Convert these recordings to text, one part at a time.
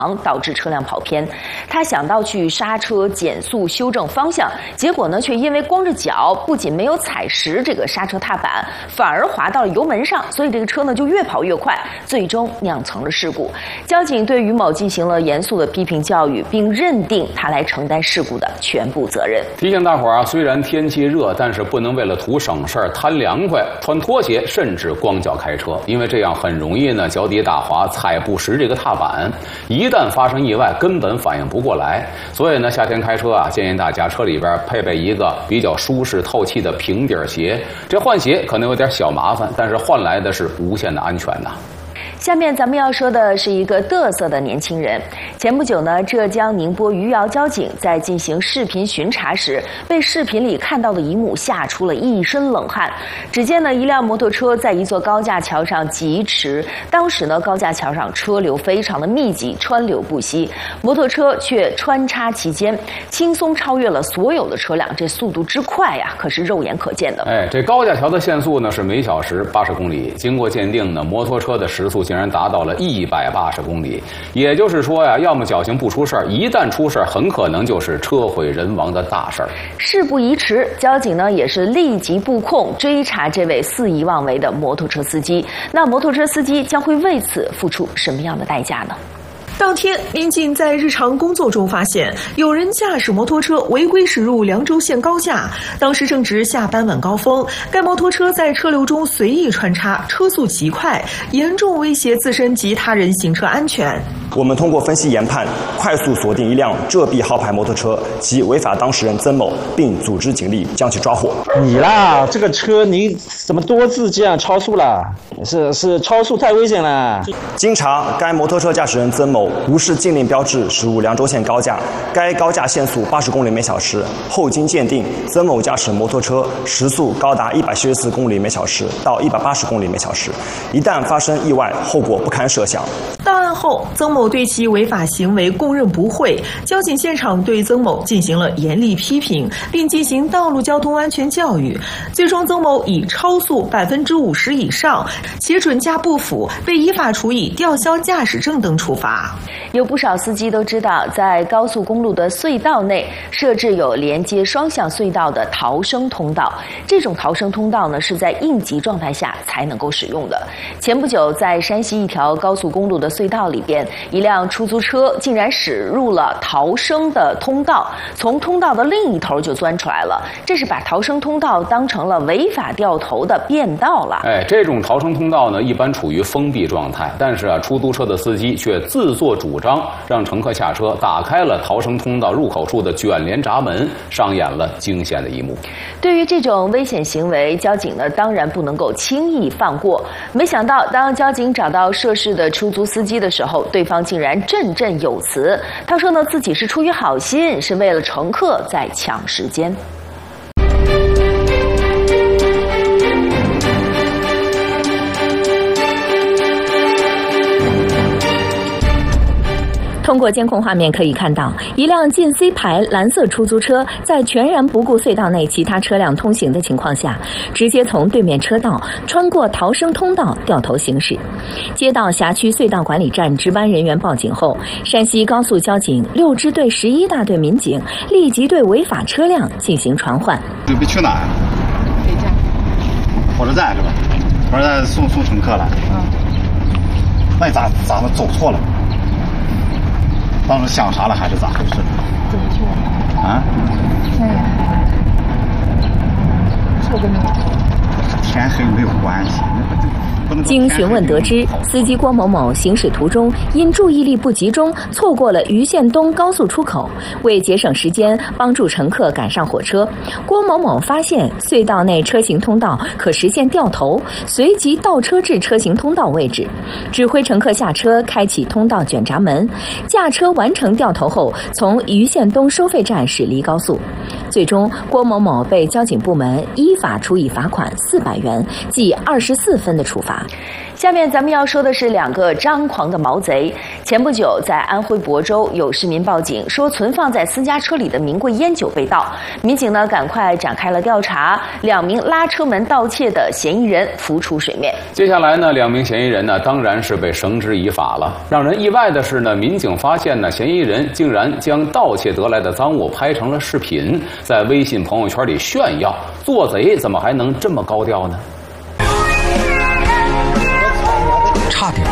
导致车辆跑偏，他想到去刹车、减速、修正方向，结果呢，却因为光着脚，不仅没有踩实这个刹车踏板，反而滑到了油门上，所以这个车呢就越跑越快，最终酿成了事故。交警对于某进行了严肃的批评教育，并认定他来承担事故的全部责任。 提醒大伙儿啊，虽然天气热，但是不能为了图省事儿、贪凉快，穿拖鞋甚至光脚开车，因为这样很容易呢脚底打滑，踩不实这个踏板。一旦发生意外，根本反应不过来。所以呢，夏天开车啊，建议大家车里边配备一个比较舒适透气的平底鞋。这换鞋可能有点小麻烦，但是换来的是无限的安全呐。 下面咱们要说的是一个嘚瑟的年轻人。前不久呢，浙江宁波余姚交警在进行视频巡查时，被视频里看到的一幕吓出了一身冷汗。只见呢，一辆摩托车在一座高架桥上疾驰，当时呢，高架桥上车流非常的密集，川流不息，摩托车却穿插其间，轻松超越了所有的车辆，这速度之快呀，可是肉眼可见的。 这高架桥的限速呢是每小时80公里，经过鉴定呢，摩托车的时速竟然达到了180公里，也就是说呀，要么侥幸不出事儿，一旦出事儿，很可能就是车毁人亡的大事儿。 事不宜迟，交警呢也是立即布控追查这位肆意妄为的摩托车司机。那摩托车司机将会为此付出什么样的代价呢？ 当天，民警在日常工作中发现，有人驾驶摩托车违规驶入凉州县高架，当时正值下班晚高峰，该摩托车在车流中随意穿插，车速极快，严重威胁自身及他人行车安全。 我们通过分析研判，快速锁定一辆浙 B 号牌摩托车及违法当事人曾某，并组织警力将其抓获。 你啦，这个车你怎么多次这样超速了？是超速太危险了。 经查，该摩托车驾驶人曾某无视禁令标志驶入凉州县高架，该高架限速80公里每小时。后经鉴定，曾某驾驶摩托车时速高达174公里每小时到180公里每小时，一旦发生意外，后果不堪设想。 到案后，曾某对其违法行为供认不讳，交警现场对曾某进行了严厉批评，并进行道路交通安全教育。最终，曾某以超速50%以上且准驾不符，被依法处以吊销驾驶证等处罚。 有不少司机都知道，在高速公路的隧道内设置有连接双向隧道的逃生通道，这种逃生通道呢是在应急状态下才能够使用的。前不久，在山西一条高速公路的隧道里边，一辆出租车竟然驶入了逃生的通道，从通道的另一头就钻出来了，这是把逃生通道当成了违法掉头的便道了。 这种逃生通道呢一般处于封闭状态，但是出租车的司机却自作主张让乘客下车，打开了逃生通道入口处的卷帘闸门，上演了惊险的一幕。 对于这种危险行为，交警呢当然不能够轻易放过。没想到，当交警找到涉事的出租司机的时候，对方竟然振振有词。他说呢，自己是出于好心，是为了乘客在抢时间。 通过监控画面可以看到，一辆进 C 牌蓝色出租车在全然不顾隧道内其他车辆通行的情况下，直接从对面车道穿过逃生通道掉头行驶。接到辖区隧道管理站值班人员报警后，山西高速交警6支队11大队民警立即对违法车辆进行传唤。 准备去哪呀？北站。火车站是吧？火车站送乘客了。那你咋走错了？当时想啥了还是咋回事？ 怎么去了？ 啊？ 这跟天黑没有关系。 经询问得知，司机郭某某行驶途中因注意力不集中，错过了盂县东高速出口。为节省时间，帮助乘客赶上火车，郭某某发现隧道内车行通道可实现掉头，随即倒车至车行通道位置，指挥乘客下车，开启通道卷闸门，驾车完成掉头后，从盂县东收费站驶离高速。最终，郭某某被交警部门依法处以罚款400元，记24分的处罚。 法。 下面咱们要说的是2个张狂的毛贼。前不久，在安徽亳州，有市民报警说存放在私家车里的名贵烟酒被盗。民警呢，赶快展开了调查，2名拉车门盗窃的嫌疑人浮出水面。 接下来呢，2名嫌疑人呢，当然是被绳之以法了。让人意外的是呢，民警发现呢，嫌疑人竟然将盗窃得来的赃物拍成了视频，在微信朋友圈里炫耀。做贼怎么还能这么高调呢？ 差点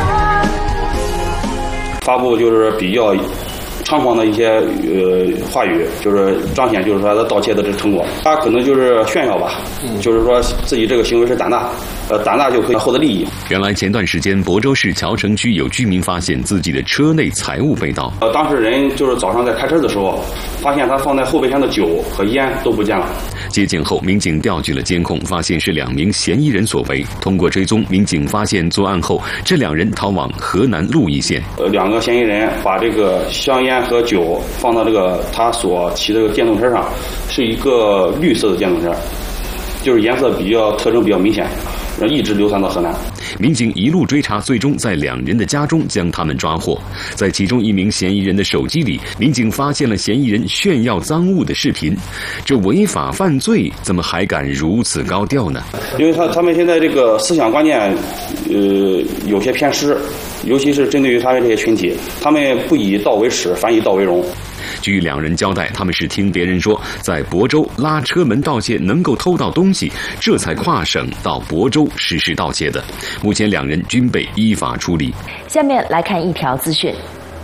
发布就是比较猖狂的一些话语，就是彰显就是说他盗窃的这成果，他可能就是炫耀吧，就是说自己这个行为是胆大，胆大就可以获得利益。 原来前段时间亳州市桥城区有居民发现自己的车内财物被盗， 当事人就是早上在开车的时候，发现他放在后备箱的酒和烟都不见了。 接警后，民警调取了监控，发现是2名嫌疑人所为。通过追踪，民警发现作案后，这2人逃往河南鹿邑县。 2个嫌疑人把这个香烟和酒放到这个他所骑的这个电动车上，是一个绿色的电动车，就是颜色特征比较明显，一直流传到河南。 民警一路追查，最终在2人的家中将他们抓获。在其中1名嫌疑人的手机里，民警发现了嫌疑人炫耀赃物的视频。这违法犯罪怎么还敢如此高调呢？ 因为他们现在这个思想观念，有些偏失，尤其是针对于他们这些群体，他们不以盗为耻，反以盗为荣。 据2人交代，他们是听别人说在亳州拉车门盗窃能够偷到东西，这才跨省到亳州实施盗窃的。目前2人均被依法处理。 下面来看一条资讯。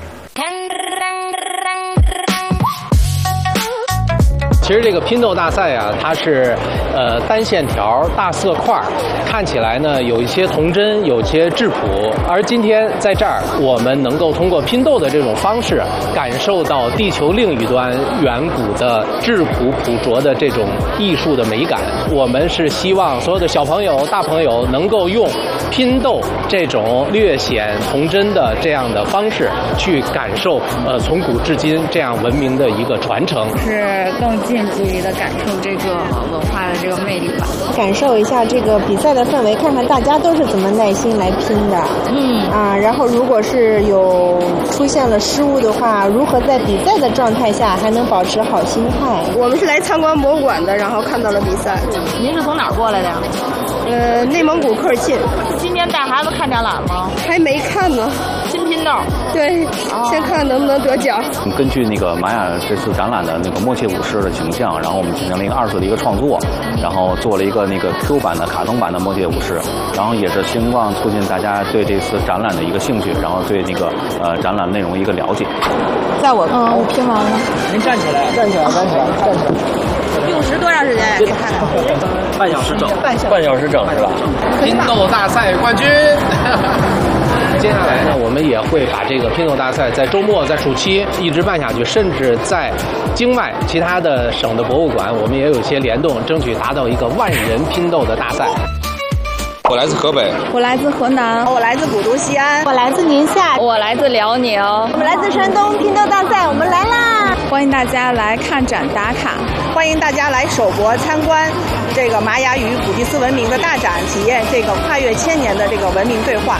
其实这个拼豆大赛啊，它是单线条大色块，看起来呢有一些童真，有一些质朴。而今天在这儿，我们能够通过拼豆的这种方式，感受到地球另一端远古的质朴朴拙的这种艺术的美感。我们是希望所有的小朋友、大朋友能够用拼豆这种略显童真的这样的方式，去感受从古至今这样文明的一个传承。 是更近距离的感受这个文化的这个魅力吧， 感受一下这个比赛的氛围，看看大家都是怎么耐心来拼的。然后如果是有出现了失误的话，如何在比赛的状态下还能保持好心态？ 我们是来参观博物馆的，然后看到了比赛。 您是从哪儿过来的呀？ 内蒙古科尔沁。 今天带孩子看展览吗？ 还没看呢。 新拼豆。 对，先看能不能得奖。 根据那个玛雅这次展览的那个默契武士的形象，然后我们进行了一个2次的一个创作，然后做了一个那个 Q 版的卡通版的默契武士，然后也是希望促进大家对这次展览的一个兴趣，然后对那个展览内容一个了解。 在我拼完了。 您站起来，站起来。 用时多长时间呀？你看半小时整，半小时整是吧？ 拼豆大赛冠军。接下来呢，我们也会把这个拼豆大赛在周末、在暑期一直办下去，甚至在境外其他的省的博物馆，我们也有一些联动，争取达到一个万人拼豆的大赛。 我来自河北， 我来自河南，我来自古都西安， 我来自宁夏， 我来自辽宁， 我们来自山东。拼豆大赛，我们来啦！ 欢迎大家来看展打卡， 欢迎大家来首博参观这个玛雅与古蒂斯文明的大展，体验这个跨越1000年的这个文明对话。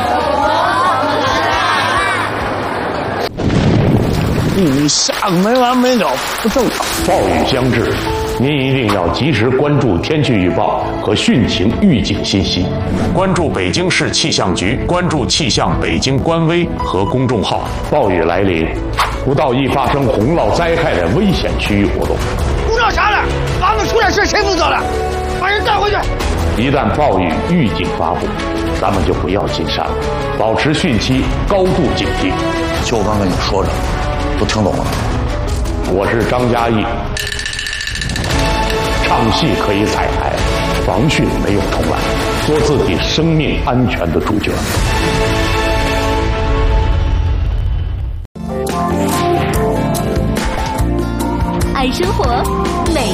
下个没完没了，不正常。暴雨将至，您一定要及时关注天气预报和汛情预警信息，关注北京市气象局，关注气象北京官微和公众号。暴雨来临，不到易发生洪涝灾害的危险区域活动。 不知道啥了，房子出点事谁负责了？把人带回去。 一旦暴雨预警发布，咱们就不要进山了，保持汛期高度警惕。 就我刚跟你说着，都听懂了。 我是张嘉译，唱戏可以彩排，防汛没有重来，做自己生命安全的主角。 爱生活，